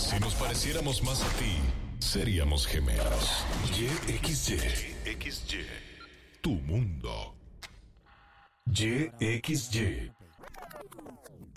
Si nos pareciéramos más a ti, seríamos gemelos. YXY. Tu mundo. YXY.